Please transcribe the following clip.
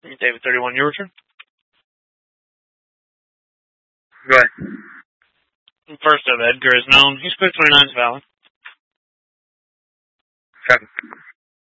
David 31, your turn. Go ahead. First up, Edgar is known. He's quick 29 is valid. 7.